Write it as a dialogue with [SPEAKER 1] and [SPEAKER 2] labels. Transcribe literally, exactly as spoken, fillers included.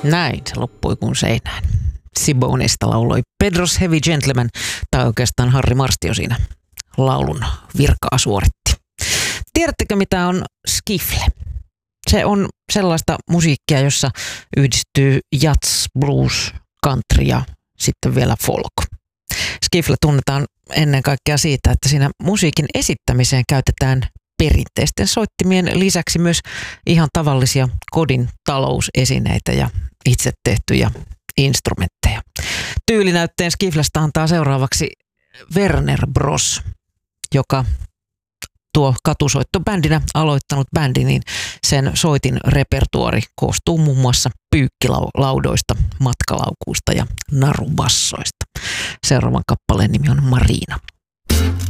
[SPEAKER 1] Näin se loppui kuin seinään. Siboneysta lauloi Pedro's Heavy Gentleman, tai oikeastaan Harri Marstio siinä laulun virkaa suoritti. Tiedättekö mitä on skifle? Se on sellaista musiikkia, jossa yhdistyy jazz, blues, country ja sitten vielä folk. Skifle tunnetaan ennen kaikkea siitä, että siinä musiikin esittämiseen käytetään perinteisten soittimien lisäksi myös ihan tavallisia kodin talousesineitä ja itse tehtyjä instrumentteja. Tyylinäytteen skiflestä antaa seuraavaksi Werner Bros, joka tuo katusoittobändinä aloittanut bändi, niin sen soitin repertuari koostuu muun muassa pyykkilaudoista, matkalaukuista ja narubassoista. Seuraavan kappaleen nimi on Marina.